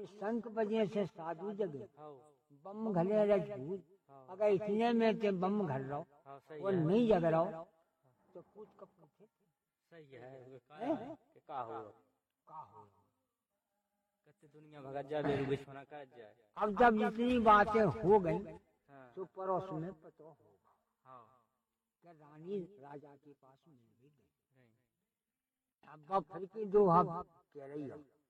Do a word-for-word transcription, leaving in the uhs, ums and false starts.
ये शंख बजे से साधु जगे, बम घले रजूत, अगर इतने में ते बम घर रहो और नहीं जग रहो तो कूद कब पूछे। सही है का हो का हो कते दुनिया भगत जाए विश्व ना कर जाए। अब जब इतनी बातें हो गई तो पड़ोस में पता होगा कि रानी राजा के पास मिल भी गई। अब फिर की दो हम कह रही हो